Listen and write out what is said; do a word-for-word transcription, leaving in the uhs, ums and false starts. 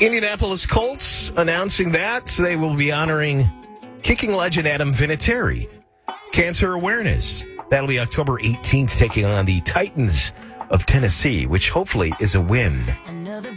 Indianapolis Colts announcing that they will be honoring kicking legend Adam Vinatieri. Cancer awareness. That'll be October eighteenth, taking on the Titans of Tennessee, which hopefully is a win.